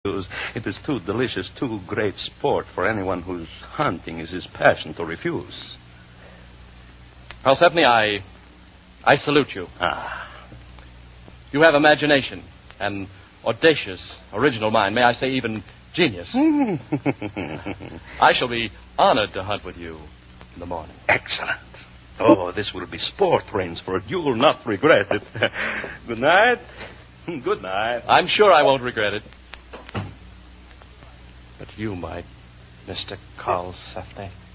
It is too delicious, too great sport for anyone whose hunting is his passion to refuse. Karlsefni, I salute you. You have imagination, an audacious, original mind. May I say even genius. I shall be honored to hunt with you in the morning. Excellent. Oh, this will be sport, Rainsford. You will not regret it. Good night. Good night. I'm sure I won't regret it. But you might, Mr. Karlsefni.